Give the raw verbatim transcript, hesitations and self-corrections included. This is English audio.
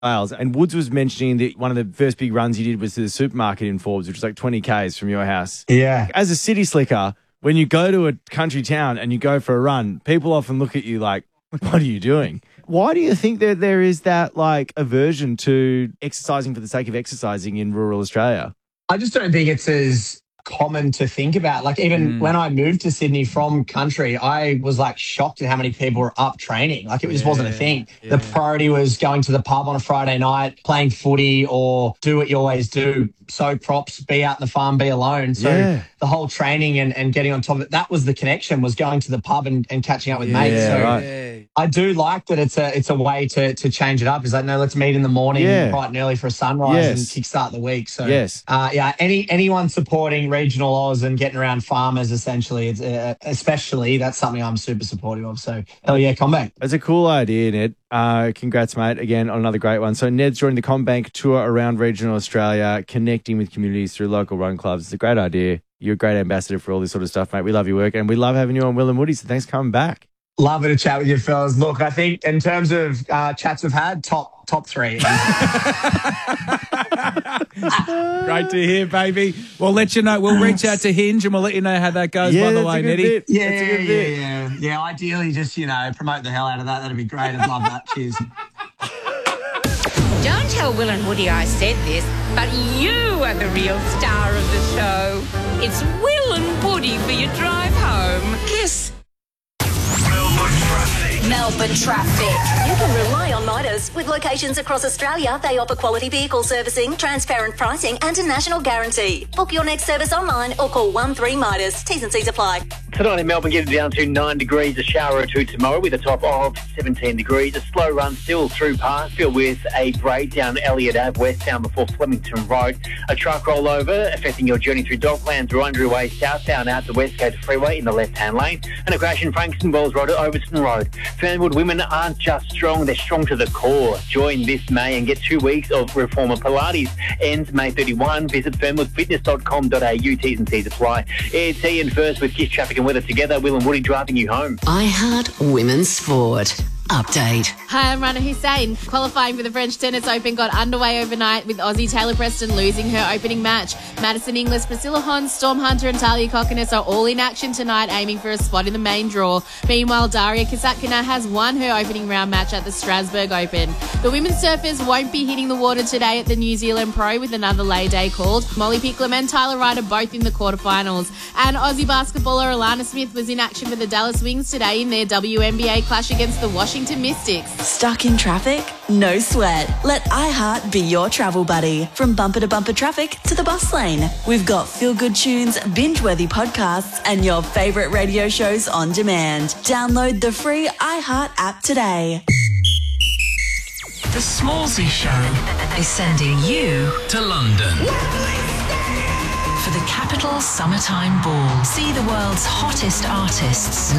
Wales. And Woods was mentioning that one of the first big runs he did was to the supermarket in Forbes, which was like twenty kays from your house. Yeah. As a city slicker, when you go to a country town and you go for a run, people often look at you like, what are you doing? Why do you think that there is that like aversion to exercising for the sake of exercising in rural Australia? I just don't think it's as common to think about. Like even mm. when I moved to Sydney from country, I was like shocked at how many people were up training. Like it just yeah, wasn't a thing. Yeah. The priority was going to the pub on a Friday night, playing footy, or do what you always do. Sow props, be out in the farm, be alone. So yeah. the whole training and, and getting on top of it, that was the connection, was going to the pub and, and catching up with yeah, mates. So right. I do like that it's a it's a way to to change it up. Is like, no, let's meet in the morning yeah. bright and early for a sunrise yes. and kickstart the week. So yes. uh, yeah, any anyone supporting regional Oz and getting around farmers, essentially, it's uh, especially, that's something I'm super supportive of. So hell yeah, CommBank. That's a cool idea, Ned. Uh, congrats, mate, again on another great one. So Ned's joining the CommBank tour around regional Australia, connecting with communities through local run clubs. It's a great idea. You're a great ambassador for all this sort of stuff, mate. We love your work and we love having you on Will and Woody. So thanks for coming back. Lovely to chat with you, fellas. Look, I think in terms of uh, chats we've had, top top three. Great to hear, baby. We'll let you know. We'll reach out to Hinge and we'll let you know how that goes, yeah, by the way, Nettie. Bit. Yeah, that's a good yeah, bit. yeah. Yeah, ideally just, you know, promote the hell out of that. That'd be great. I'd love that. Cheers. Don't tell Will and Woody I said this, but you are the real star of the show. It's Will and Woody for your drive home. Kiss. Melbourne Traffic. You can rely on Midas. With locations across Australia, they offer quality vehicle servicing, transparent pricing and a national guarantee. Book your next service online or call one three Midas. T's and C's apply. Tonight in Melbourne, getting down to nine degrees, a shower or two tomorrow with a top of seventeen degrees. A slow run still through Parkville with a breakdown Elliott Ave westbound before Flemington Road. A truck rollover affecting your journey through Dockland through Andrew Way southbound out to Westgate Freeway in the left-hand lane. And a crash in Frankston Wells Road at Overton Road. Fernwood women aren't just strong, they're strong to the core. Join this May and get two weeks of Reformer Pilates. Ends May thirty-first. Visit fernwood fitness dot com dot a u. T's and C's apply. It's Ian first with Kiss Traffic and Weather together. Will and Woody driving you home. iHeart Women's Sport. Update. Hi, I'm Rana Hussain. Qualifying for the French Tennis Open got underway overnight with Aussie Taylor Preston losing her opening match. Madison Inglis, Priscilla Hons, Storm Hunter and Talia Kokkinas are all in action tonight, aiming for a spot in the main draw. Meanwhile, Daria Kasatkina has won her opening round match at the Strasbourg Open. The women's surfers won't be hitting the water today at the New Zealand Pro with another lay day called. Molly Picklum and Tyler Ryder both in the quarterfinals. And Aussie basketballer Alana Smith was in action for the Dallas Wings today in their W N B A clash against the Washington Mystics. Stuck in traffic? No sweat. Let iHeart be your travel buddy. From bumper to bumper traffic to the bus lane. We've got feel-good tunes, binge-worthy podcasts, and your favourite radio shows on demand. Download the free iHeart app today. The Smallsy Show is sending you to London for the Capital Summertime Ball. See the world's hottest artists